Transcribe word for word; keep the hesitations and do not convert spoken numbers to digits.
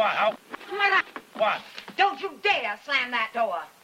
What? How? Mother, What? don't you dare slam that door.